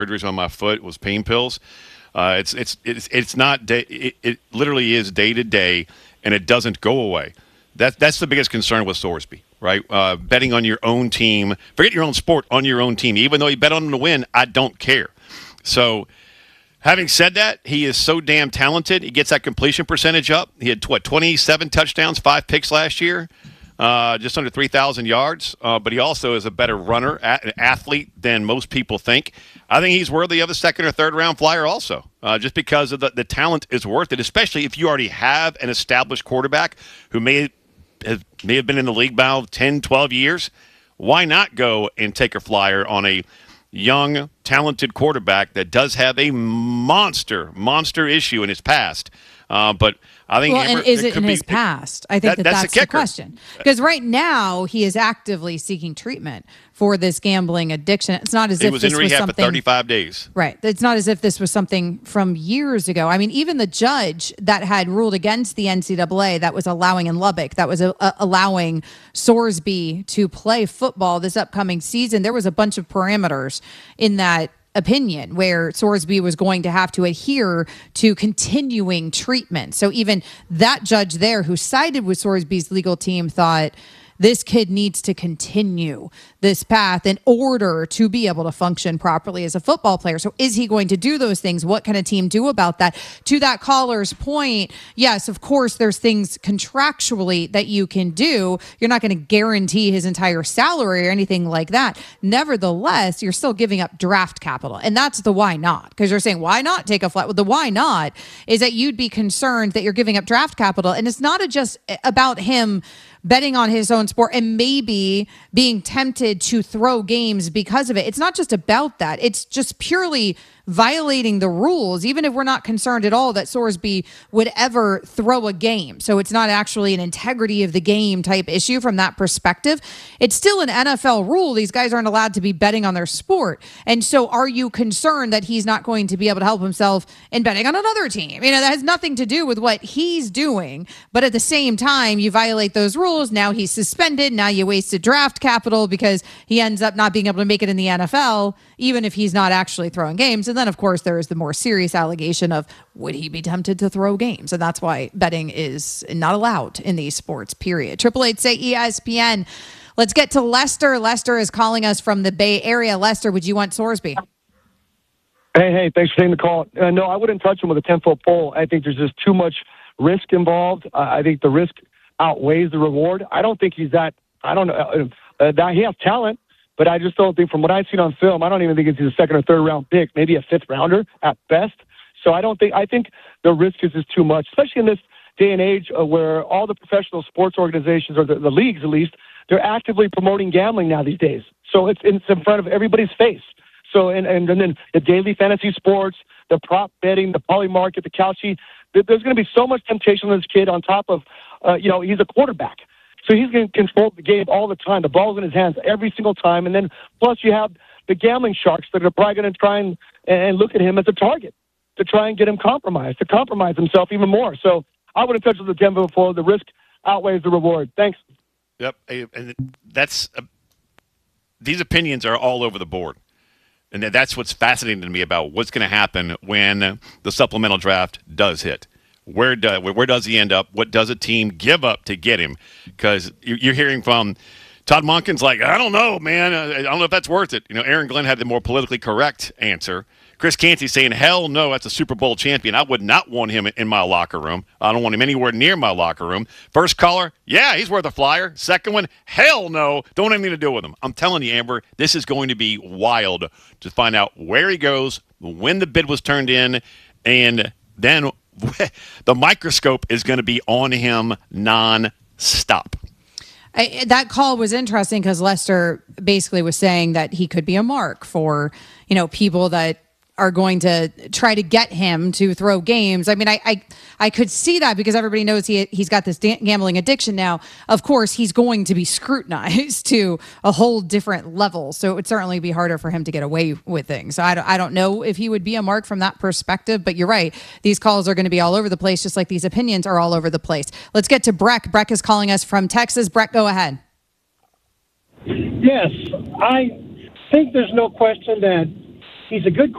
surgeries on my foot was pain pills. It's not it literally is day to day, and it doesn't go away. That's the biggest concern with Sorsby, right? Betting on your own team, forget your own sport, on your own team. Even though you bet on him to win, I don't care. So, having said that, he is so damn talented. He gets that completion percentage up. He had 27 touchdowns, 5 picks last year, just under 3,000 yards. But he also is a better runner, an athlete than most people think. I think he's worthy of a second or third round flyer also, just because of the talent is worth it, especially if you already have an established quarterback who may have been in the league about 10, 12 years. Why not go and take a flyer on a young, talented quarterback that does have a monster issue in his past? But I think and is it in his past? I think that's the question. Because right now he is actively seeking treatment for this gambling addiction. It's not as if this was something. He was in rehab for 35 days. Right. It's not as if this was something from years ago. I mean, even the judge that had ruled against the NCAA that was allowing in Lubbock, that was allowing Sorsby to play football this upcoming season, there was a bunch of parameters in that opinion where Sorsby was going to have to adhere to continuing treatment. So even that judge there who sided with Sorsby's legal team thought this kid needs to continue this path in order to be able to function properly as a football player. So is he going to do those things? What can a team do about that? To that caller's point, yes, of course, there's things contractually that you can do. You're not going to guarantee his entire salary or anything like that. Nevertheless, you're still giving up draft capital. And that's the why not. Because you're saying, why not take a flight? Well, the why not is that you'd be concerned that you're giving up draft capital. And it's not just about him betting on his own sport and maybe being tempted to throw games because of it. It's not just about that. It's just purely violating the rules, even if we're not concerned at all that Sorsby would ever throw a game. So it's not actually an integrity of the game type issue from that perspective. It's still an NFL rule. These guys aren't allowed to be betting on their sport. And so are you concerned that he's not going to be able to help himself in betting on another team? You know, that has nothing to do with what he's doing. But at the same time, you violate those rules. Now he's suspended. Now you wasted draft capital because he ends up not being able to make it in the NFL, even if he's not actually throwing games. And then, of course, there is the more serious allegation of would he be tempted to throw games? And that's why betting is not allowed in these sports, period. 888-SAY-ESPN. Let's get to Lester. Lester is calling us from the Bay Area. Lester, would you want Sorsby? Hey, thanks for taking the call. No, I wouldn't touch him with a 10-foot pole. I think there's just too much risk involved. I think the risk outweighs the reward. I don't think he's that, I don't know, that he has talent. But I just don't think, from what I've seen on film, I don't even think he's a second or third round pick, maybe a fifth rounder at best. So I think the risk is just too much, especially in this day and age where all the professional sports organizations, or the leagues at least, they're actively promoting gambling now these days. So it's in front of everybody's face. So, and then the daily fantasy sports, the prop betting, the poly market, the Kalshi, there's going to be so much temptation on this kid on top of, he's a quarterback. So he's going to control the game all the time. The ball's in his hands every single time. And then plus you have the gambling sharks that are probably going to try and look at him as a target to try and get him compromised, to compromise himself even more. So I wouldn't touch with the 10 before. The risk outweighs the reward. Thanks. Yep. And these opinions are all over the board. And that's what's fascinating to me about what's going to happen when the supplemental draft does hit. Where does he end up? What does a team give up to get him? Because you're hearing from Todd Monken's like, I don't know, man. I don't know if that's worth it. Aaron Glenn had the more politically correct answer. Chris Canty saying, hell no, that's a Super Bowl champion. I would not want him in my locker room. I don't want him anywhere near my locker room. First caller, yeah, he's worth a flyer. Second one, hell no, don't have anything to do with him. I'm telling you, Amber, this is going to be wild to find out where he goes, when the bid was turned in, and then the microscope is going to be on him non-stop. That call was interesting because Lester basically was saying that he could be a mark for, people that are going to try to get him to throw games. I mean, I could see that because everybody knows he's got this gambling addiction now. Of course, he's going to be scrutinized to a whole different level. So it would certainly be harder for him to get away with things. So I don't know if he would be a mark from that perspective, but you're right. These calls are going to be all over the place, just like these opinions are all over the place. Let's get to Breck. Breck is calling us from Texas. Breck, go ahead. Yes, I think there's no question that he's a good